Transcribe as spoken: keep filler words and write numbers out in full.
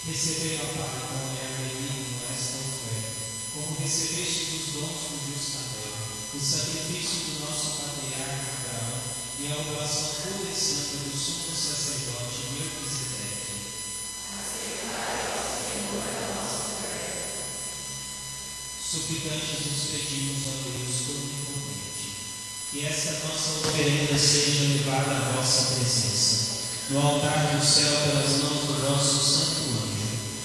Recebei, ó Pai, com olhar benigno esta oferta, como recebeste os dons do justamento, o sacrifício do nosso patriarca Abraão e a oração pura e santa do sumo sacerdote Melquisedeque. Suplicantes nos pedimos, ó Deus Todo-Onipotente, que esta nossa oferenda seja levada à vossa presença, no altar do céu pelas mãos do vosso santo